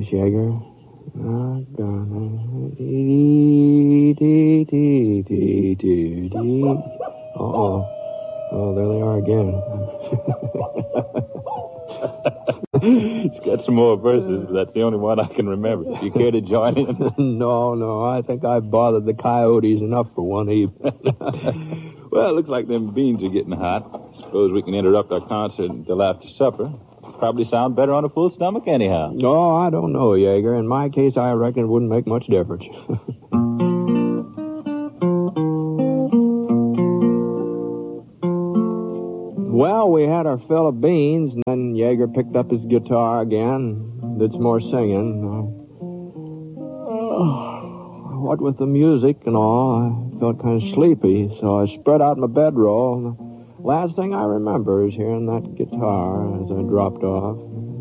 place, Jaeger. Uh-oh. Oh, there they are again. It's got some more verses, but that's the only one I can remember. Do you care to join in? No. I think I've bothered the coyotes enough for one evening. Well, it looks like them beans are getting hot. Suppose we can interrupt our concert until after supper. Probably sound better on a full stomach anyhow. No, I don't know, Jaeger. In my case, I reckon it wouldn't make much difference. Well, we had our fill of beans, and then Jaeger picked up his guitar again, did some more singing. What with the music and all, I felt kind of sleepy, so I spread out my bedroll. The last thing I remember is hearing that guitar as I dropped off.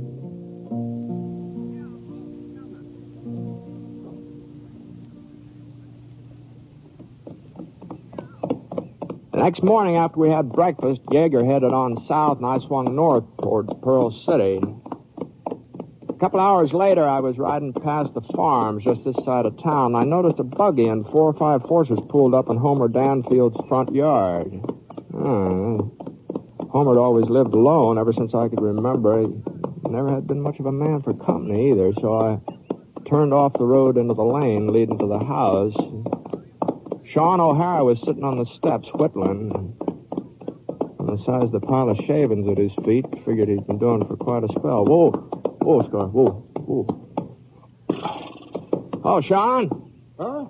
The next morning after we had breakfast, Jaeger headed on south, and I swung north toward Pearl City. A couple hours later, I was riding past the farms just this side of town. I noticed a buggy and 4 or 5 horses pulled up in Homer Danfield's front yard. Homer had always lived alone ever since I could remember. He never had been much of a man for company either, so I turned off the road into the lane leading to the house. Sean O'Hara was sitting on the steps whittling. On the size of the pile of shavings at his feet, figured he'd been doing it for quite a spell. Whoa, Scar, whoa. Oh, Sean? Huh?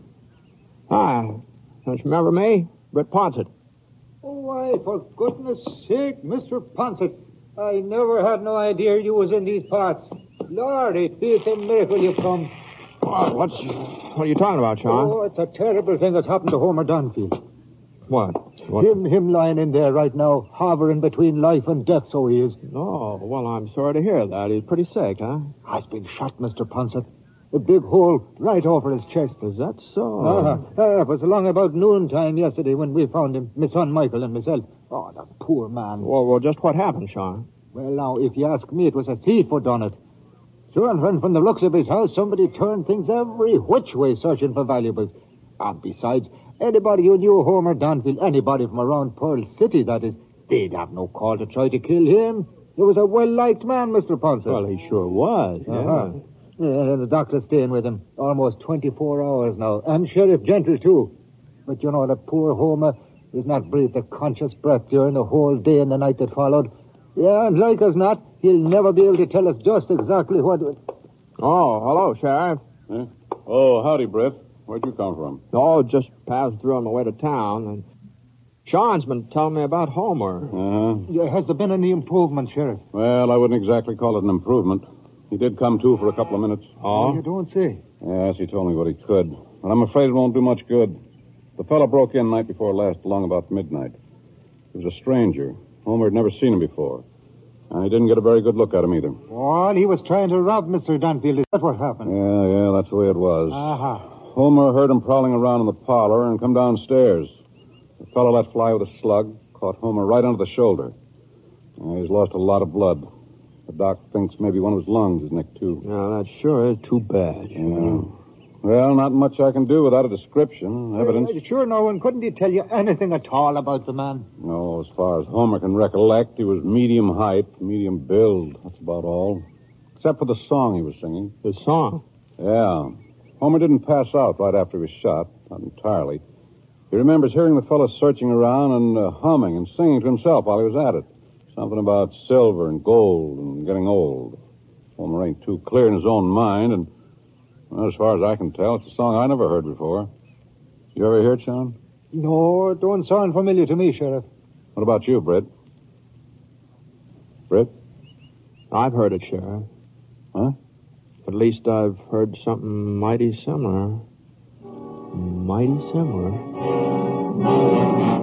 Hi. Don't you remember me? Britt Ponsett. Oh, why, for goodness sake, Mr. Ponsett, I never had no idea you was in these parts. Lord, it feels a miracle you've come. What are you talking about, Sean? Oh, it's a terrible thing that's happened to Homer Danfield. What? Him lying in there right now, hovering between life and death, so he is. Oh, well, I'm sorry to hear that. He's pretty sick, huh? He's been shot, Mr. Ponsett. A big hole right over his chest. Is that so? It was along about noontime yesterday when we found him, my son Michael and myself. Oh, the poor man. Well, just what happened, Sean? Well, now, if you ask me, it was a thief who done it. Sure, and from the looks of his house, somebody turned things every which way searching for valuables. And besides, anybody who knew Homer Danfield, anybody from around Pearl City, that is, they'd have no call to try to kill him. He was a well-liked man, Mr. Ponsett. Well, he sure was, yeah. And the doctor's staying with him almost 24 hours now. And Sheriff Gentle, too. But, you know, the poor Homer has not breathed a conscious breath during the whole day and the night that followed. Yeah, and like as not, he'll never be able to tell us just exactly what... Oh, hello, Sheriff. Huh? Oh, howdy, Britt. Where'd you come from? Oh, just passed through on my way to town, and Sean's been telling me about Homer. Yeah, has there been any improvement, Sheriff? Well, I wouldn't exactly call it an improvement. He did come to for a couple of minutes. Oh? You don't say. Yes, he told me what he could. But I'm afraid it won't do much good. The fellow broke in night before last, along about midnight. He was a stranger. Homer had never seen him before. And he didn't get a very good look at him either. Well, he was trying to rob Mr. Danfield. Is that what happened? Yeah, that's the way it was. Aha. Homer heard him prowling around in the parlor and come downstairs. The fellow let fly with a slug, caught Homer right under the shoulder. He's lost a lot of blood. The doc thinks maybe one of his lungs is nicked, too. Yeah, that sure is too bad. Yeah. Well, not much I can do without a description, evidence. Sure, no one couldn't he tell you anything at all about the man? No, as far as Homer can recollect, he was medium height, medium build. That's about all. Except for the song he was singing. The song? Yeah. Homer didn't pass out right after he was shot. Not entirely. He remembers hearing the fellow searching around and humming and singing to himself while he was at it. Something about silver and gold and getting old. Homer ain't too clear in his own mind, and well, as far as I can tell, it's a song I never heard before. You ever hear it, Sean? No, it don't sound familiar to me, Sheriff. What about you, Britt? Britt? I've heard it, Sheriff. Huh? At least I've heard something mighty similar. Mighty similar.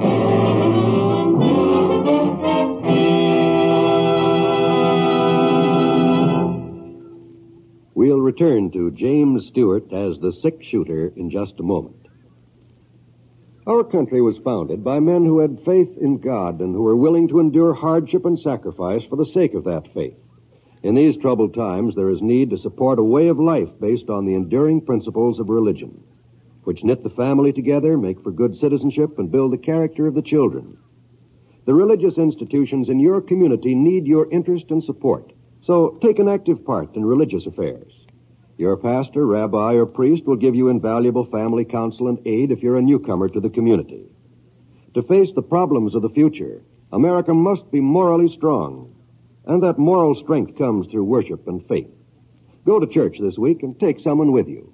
We'll return to James Stewart as the six-shooter in just a moment. Our country was founded by men who had faith in God and who were willing to endure hardship and sacrifice for the sake of that faith. In these troubled times, there is need to support a way of life based on the enduring principles of religion, which knit the family together, make for good citizenship, and build the character of the children. The religious institutions in your community need your interest and support, so take an active part in religious affairs. Your pastor, rabbi, or priest will give you invaluable family counsel and aid if you're a newcomer to the community. To face the problems of the future, America must be morally strong, and that moral strength comes through worship and faith. Go to church this week and take someone with you.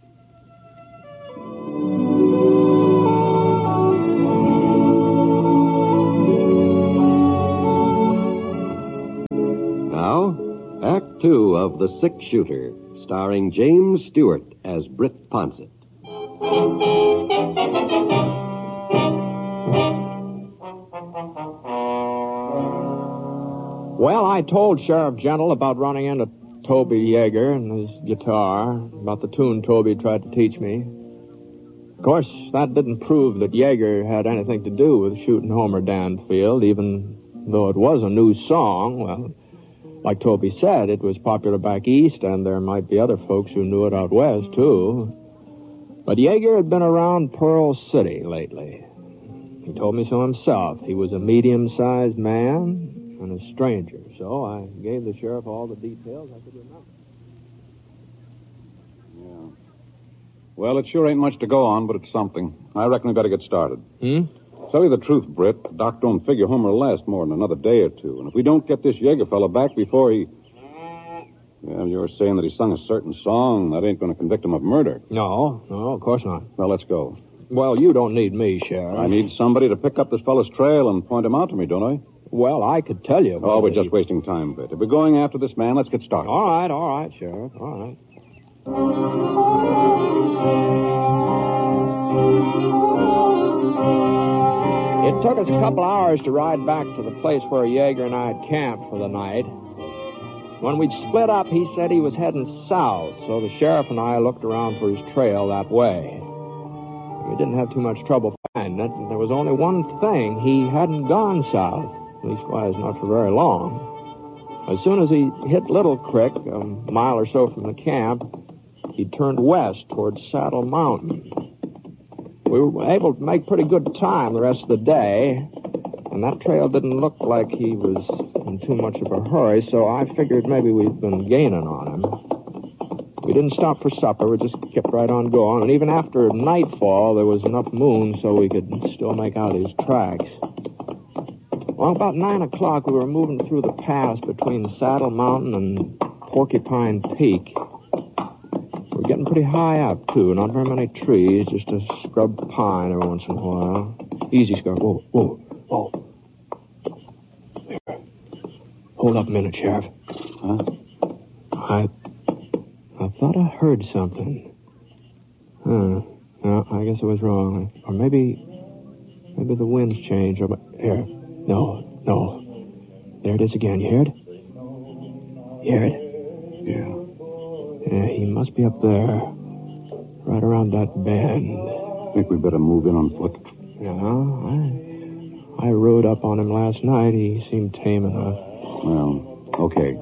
Now, Act Two of The Six-Shooter, starring James Stewart as Britt Ponsett. Well, I told Sheriff Gentle about running into Toby Yeager and his guitar, about the tune Toby tried to teach me. Of course, that didn't prove that Yeager had anything to do with shooting Homer Danfield, even though it was a new song. Well, like Toby said, it was popular back east, and there might be other folks who knew it out west, too. But Yeager had been around Pearl City lately. He told me so himself. He was a medium-sized man and a stranger, so I gave the sheriff all the details I could remember. Yeah. Well, it sure ain't much to go on, but it's something. I reckon we better get started. Tell you the truth, Britt, the doc don't figure Homer will last more than another day or two. And if we don't get this Yeager fella back before he... Well, you're saying that he sung a certain song. That ain't going to convict him of murder. No, of course not. Well, let's go. Well, you don't need me, Sheriff. I need somebody to pick up this fella's trail and point him out to me, don't I? Well, I could tell you. Oh, we're just wasting time, Britt. If we're going after this man, let's get started. All right, Sheriff. All right. It took us a couple hours to ride back to the place where Yeager and I had camped for the night. When we'd split up, he said he was heading south, so the sheriff and I looked around for his trail that way. We didn't have too much trouble finding it. There was only one thing. He hadn't gone south, leastwise not for very long. As soon as he hit Little Creek, a mile or so from the camp, he turned west towards Saddle Mountain. We were able to make pretty good time the rest of the day, and that trail didn't look like he was in too much of a hurry, so I figured maybe we'd been gaining on him. We didn't stop for supper. We just kept right on going, and even after nightfall, there was enough moon so we could still make out his tracks. Well, about 9 o'clock, we were moving through the pass between Saddle Mountain and Porcupine Peak. We're getting pretty high up, too. Not very many trees, just a scrub pine every once in a while. Easy, Scrub. Whoa. There. Hold up a minute, Sheriff. Huh? I thought I heard something. No, I guess I was wrong. Or maybe the wind's changed. Here. No. There it is again. You hear it? Hear it? Yeah, he must be up there. Right around that bend. Think we better move in on foot. No, I rode up on him last night. He seemed tame enough. Well, okay.